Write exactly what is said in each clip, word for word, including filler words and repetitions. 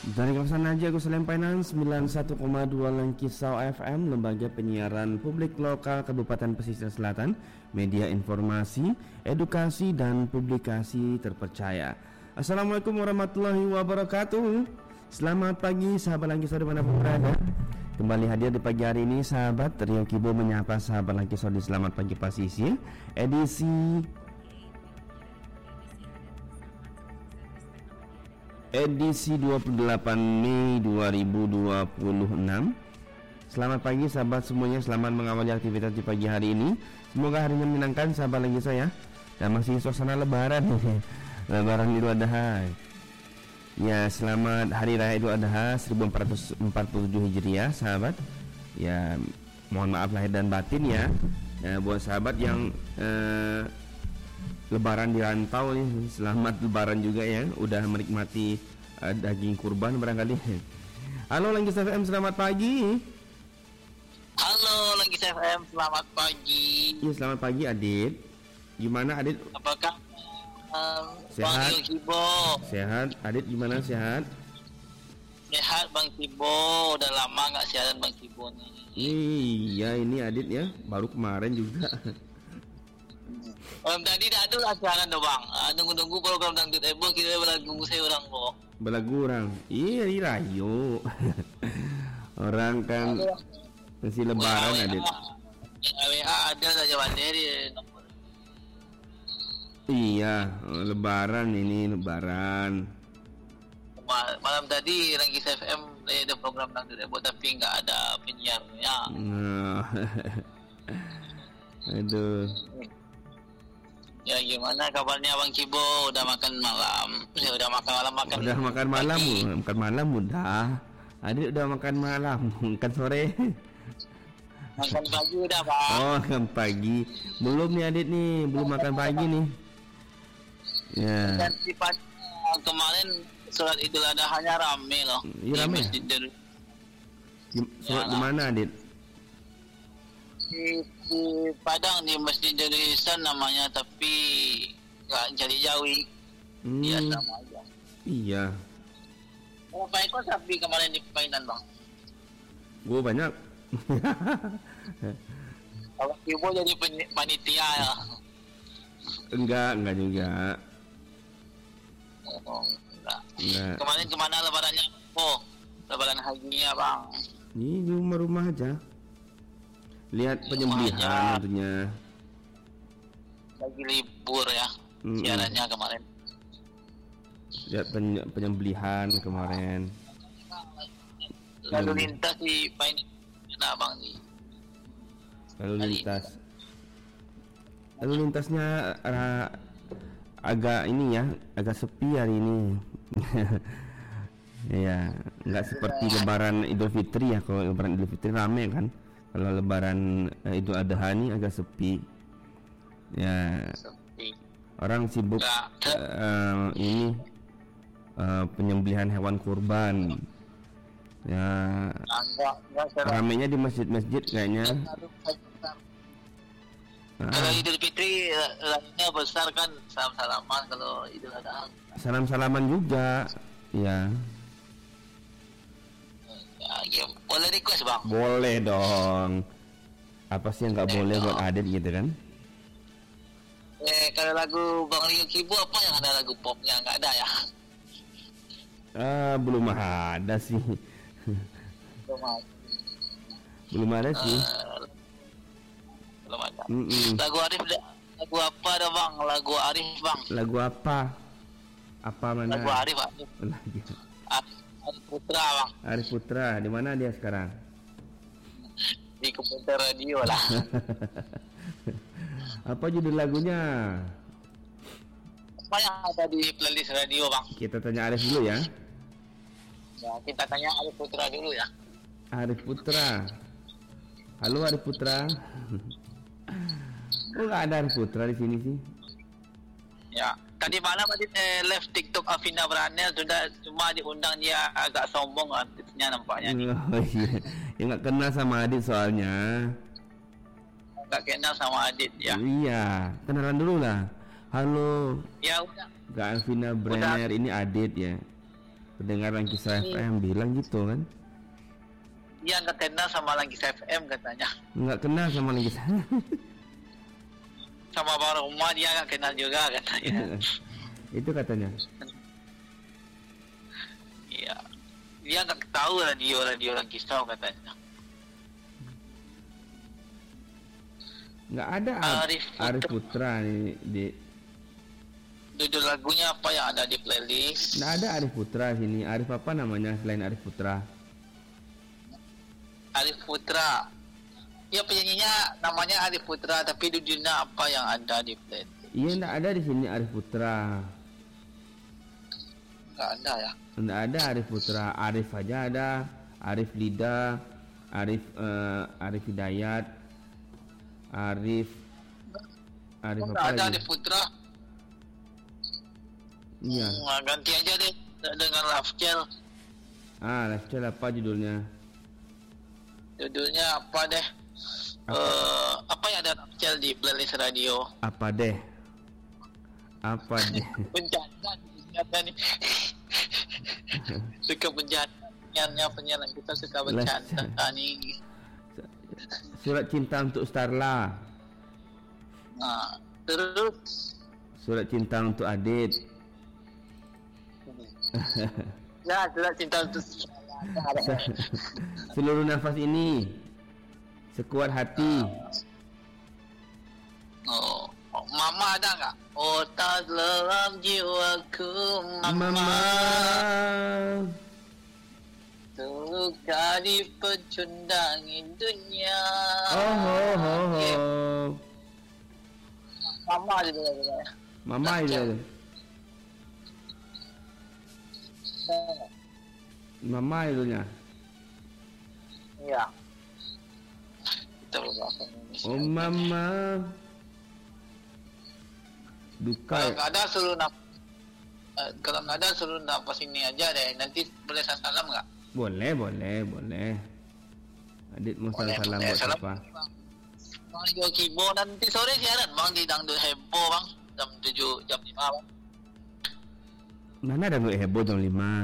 Dari kawasan Naja Agus Lempainan sembilan puluh satu koma dua Langkisau F M, lembaga penyiaran publik lokal Kabupaten Pesisir Selatan, media informasi, edukasi dan publikasi terpercaya. Assalamualaikum warahmatullahi wabarakatuh. Selamat pagi sahabat Langkisau dimanapun berada. Kembali hadir di pagi hari ini sahabat Rio Kibo menyapa sahabat Langkisau di Selamat Pagi Pasisir edisi Edisi dua puluh delapan Mei dua ribu dua puluh enam. Selamat pagi sahabat semuanya, selamat mengawali aktivitas di pagi hari ini. Semoga harinya menyenangkan sahabat lagi saya. Dan masih suasana lebaran Lebaran Idul Adha. Ya, selamat Hari Raya Idul Adha seribu empat ratus empat puluh tujuh Hijriah sahabat. Ya, mohon maaf lahir dan batin ya, ya buat sahabat yang eh, Lebaran di rantau nih, selamat Lebaran juga ya, udah menikmati uh, daging kurban barangkali. Halo Langgis F M, selamat pagi. Halo Langgis F M, selamat pagi. Iya, selamat pagi Adit. Gimana Adit? Apakah um, sehat? Bang Kibo? Sehat. Adit gimana, sehat? Sehat Bang Kibo, udah lama nggak siaran Bang Kibo nih. Iya, ini Adit ya, baru kemarin juga. Um, tadi dah ada lah siaran dah bang. Uh, nunggu-nunggu program dangdut ebo kita berlagu saya orang kok. Berlagu orang. Iya, di rayu. Orang kan masih Lebaran Adit. W A ada saja materi. Iya, Lebaran ini Lebaran. Malam tadi Langgis F M ada program dangdut ebo tapi nggak ada penyiarnya. Nah. Aduh. Ya gimana kabarnya Bang Kibo? Udah makan malam? Ya udah makan malam makan. Udah makan malam, bu. makan malam udah. Adit udah makan malam, makan sore. Makan pagi udah bang. Oh, makan pagi. Belum nih Adit nih, belum makan pagi nih. Ya. Dan si pagi kemarin sholat Idul Adha hanya rame loh. Iya rame. Sholat di mana Adit? Di, di Padang di Masjid Indonesia namanya, tapi nggak jadi jawi. Hmm. Iya sama aja. Iya. Berapa ekor sapi kemarin di Painan bang? Gue banyak. Kalau Kibo jadi pen- panitia ya? Enggak, enggak juga. Oh, enggak. Enggak. Kemarin kemana lebarannya? Oh, lebaran hajinya bang. Ini di rumah-rumah aja. Lihat penyembelihan tentunya. Lagi libur ya, Mm-mm. siarannya kemarin. Lihat pen- penyembelihan kemarin. Lalu lintas di Painan, nah bang nih. Lalu lintas. Lalu lintasnya uh, agak ini ya, agak sepi hari ini. Ya, nggak seperti Lebaran Idul Fitri ya. Kalau Lebaran Idul Fitri rame kan. Kalau Lebaran uh, Idul Adha ini agak sepi. Ya. Sepi. Orang sibuk uh, ini uh, penyembelihan hewan kurban. Ya. Enggak, enggak Ramenya di masjid-masjid kayaknya. Kalau Idul Fitri lainnya besar kan, salam-salaman. Kalau Idul Adha Salam-salaman juga. Ya. Ya, boleh request bang? Boleh dong. Apa sih yang nggak boleh buat Adit gitu kan? Eh, kalau lagu Bang Rio Kibo apa yang ada lagu popnya? Nggak ada ya? Ah, belum ada sih. Belum ada. Belum ada sih. Uh, belum ada. Mm-mm. Lagu Arif, lagu apa ada bang? Lagu Arif bang? Lagu apa? Apa mana? Lagu Arif, Arif. Lagi. Arif, Arif Putra bang. Arif Putra, di mana dia sekarang? Di komputer radio lah. Apa judul lagunya? Apa yang ada di playlist radio bang? Kita tanya Arif dulu ya. Ya, kita tanya Arif Putra dulu ya. Arif Putra. Halo Arif Putra. Kok nggak ada Arif Putra di sini sih? Ya, tadi malam tadi eh, live TikTok Afina Branel sudah, cuma diundang dia agak sombong artisnya nampaknya. Oh iya, ya nggak kenal sama Adit soalnya. Nggak kenal sama Adit ya. Iya, kenalan dulu lah. Halo. Ya udah. Kak Alvina Brenner, ini Adit ya. pendengar Langkisa F M bilang gitu kan. Dia nggak kenal sama Langkisa F M katanya. Nggak kenal sama Langkisa. Sama Bang Roma dia nggak kenal juga katanya. Itu katanya. Iya. Dia nggak tahu radio radio Langkisa katanya. Nggak ada Arif Putra, Arif Putra nih di. Judul lagunya apa yang ada di playlist? Nggak ada Arif Putra sini. Arif apa namanya selain Arif Putra? Arif Putra. Ya penyanyinya namanya Arif Putra, tapi judulnya apa yang ada di playlist? Iya, nggak ada di sini Arif Putra. Nggak ada ya? Nggak ada Arif Putra. Arif aja ada. Arif Lida, Arif uh, Arif Hidayat, Arif Arif Nggak apa ada lagi? Arif Putra. Iya. Hmm, ganti aja deh dengan Lafcel. Ah, Lifestyle apa judulnya? Judulnya apa deh? Apa? Uh, apa yang ada Lafcel di playlist radio? Apa deh? Apa deh? Bencana, bencana nih. Suka bencana, penyanyi penyanyi kita suka bencana nih. Surat Cinta untuk Starla. Nah, terus Surat Cinta untuk Adit. ya surat cinta untuk Seluruh nafas ini, Sekuat Hati. Oh, oh, Mama ada nggak? Oh, tak dalam jiwaku Mama, Mama. terluka di pecundangi dunia. Oh, ho, ho, ho. Mama ada juga ya. Mama itu. Mama itunya. Iya. Kita berbahasa Indonesia. Oh mama. Duka. Kalau nggak ada suruh nap, uh, kalau nggak ada suruh napas ini aja deh. Nanti boleh saya salam nggak? Boleh, boleh, boleh. Adit mau salam salam buat siapa? Bang Yokibo nanti sore siaran bang di Dangdut Heboh bang jam tujuh jam lima bang. Mana ada gue heboh jam lima?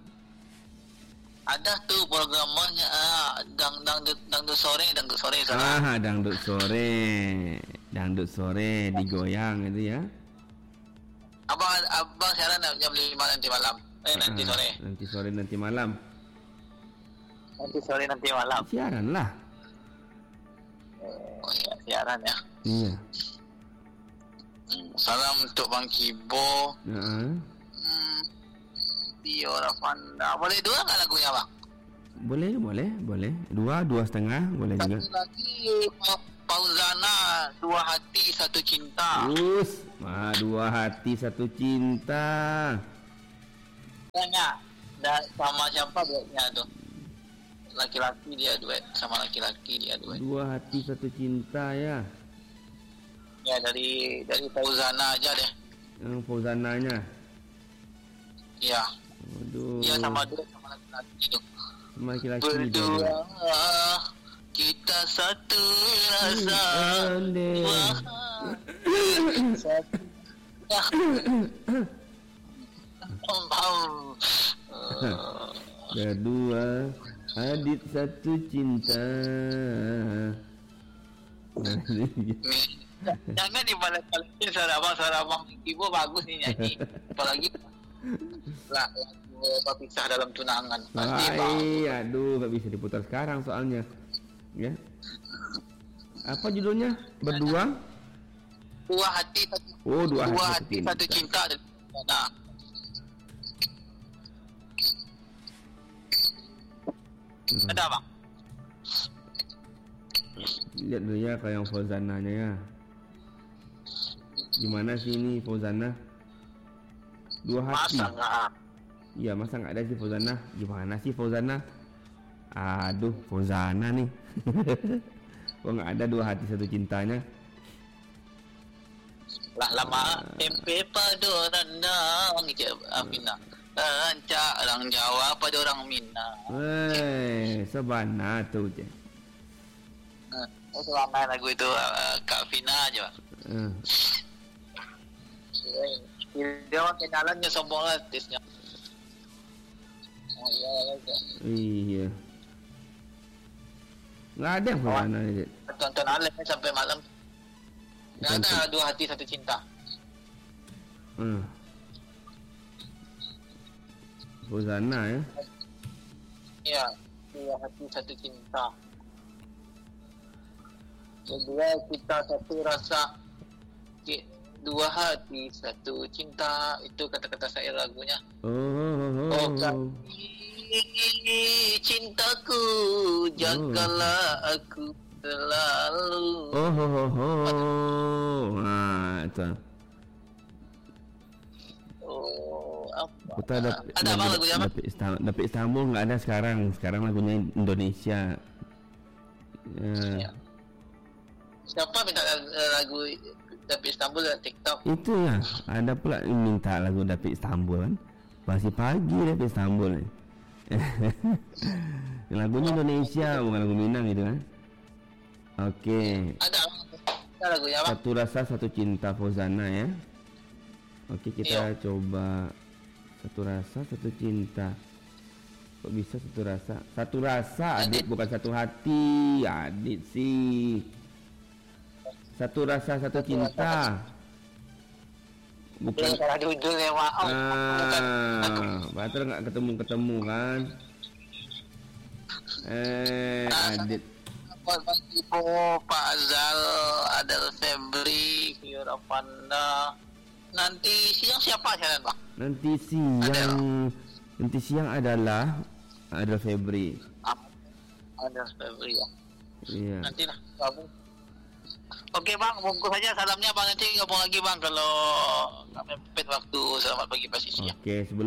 Ada tuh programnya ah, dang dangdut dangdut sore dangdut sore sana. Ah, dangdut sore. Dangdut sore digoyang itu ya. Abang abang siaran jam lima nanti malam. Eh nanti Ah, sore. Nanti sore nanti malam. Nanti sore nanti malam. Siaran lah. Oh iya siaran ya. Iya. Hmm, salam untuk Bang Kibo. Heeh. Hmm, Tio Ravanda. Boleh dua nggak lagunya bang? Boleh, boleh, boleh. Dua, dua setengah, boleh juga. Satu lagi Fauzana, Dua Hati Satu Cinta. Us, mah dua hati satu cinta. Tanya, dan sama siapa duetnya tuh? Laki-laki dia duet sama laki-laki dia duet. Dua hati satu cinta ya. Ya dari dari Fauzana aja deh. Yang Fauzananya. Iya. Waduh. Iya sama duet sama laki-laki itu. Sama laki-laki Berdua dia. kita satu rasa. Ande. Wah, satu. Berdua Adit satu cinta. Jangan dibalik-balikin suara abang, suara abang Ibu bagus nih nyanyi. Apalagi lah lagu Berpisah Dalam Tunangan. Pasti bagus. Ay, aduh, gak bisa diputar sekarang soalnya. Ya. Apa judulnya? Berdua? Dua hati satu. Oh, dua, dua hati, hati satu cinta. Nah, Hmm. ada bang. Lihat dulu ya kayak yang Fauzananya ya. Gimana sih ini Fauzana? Dua hati. Masa nggak? Iya, masa nggak ada sih Fauzana? Gimana sih Fauzana? Aduh, Fauzana nih. Kok nggak ada dua hati satu cintanya? Lah lama tempe pada orang Nang je Afina. Rancak orang Jawa pada orang Minang. Weh, sebana tuh je. Oh, selama lagu itu uh, Kak Fina aja. Uh. Dia mah kenalannya sombong artisnya. aja. Iya. Nggak ada yang Fozana ini. Tonton Alem sampai malam. Nggak ada Dua Hati Satu Cinta. Hmm. Fozana ya. Iya, Dua Hati Satu Cinta. Kedua Kita Satu Rasa. Dua hati satu cinta, itu kata-kata saya lagunya. Oh, oh, oh, oh kami cintaku, jagalah oh. aku selalu. Oh, oh, oh, oh. Nah, itu. Oh, apa? Kita ada ada apa lagunya apa? Tapi Istanbul nggak ada sekarang. Sekarang lagunya Indonesia. Ya. Ya. Siapa minta lagu Dapi Istanbul dan TikTok? Itu ya, ada pula yang minta lagu Dapi Istanbul kan. Masih pagi Dapi Istanbul nih. Lagunya Indonesia, bukan lagu Minang gitu kan. Oke. Ada, ada lagunya apa? Satu Rasa Satu Cinta Fozana ya. Oke, kita Iyo. coba Satu Rasa Satu Cinta. Kok bisa Satu Rasa? Satu Rasa, Adit, bukan Satu Hati. Adit sih. Satu Rasa Satu Cinta. Bukan salah judulnya, maaf. Ah, Bater nggak ketemu-ketemu kan? Eh, Adit. Mas Ibu, Pak Azal, Adel Febri, Yura Panda. Nanti siang siapa jalan, Pak? Nanti siang, Adel. nanti siang adalah Adel Febri. Adel Febri ya. Iya. Nanti lah, gabung. Oke bang, bungkus saja salamnya bang, nanti gabung lagi bang kalau nggak mepet waktu. Selamat pagi Pak Sisi. Oke, sebelum